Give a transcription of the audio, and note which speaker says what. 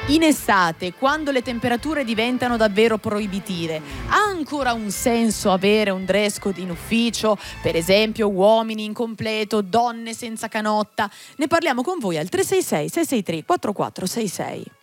Speaker 1: In estate, quando le temperature diventano davvero proibitive, ha ancora un senso avere un dress code in ufficio? Per esempio, uomini in completo, donne senza canotta? Ne parliamo con voi al 366 663 4466.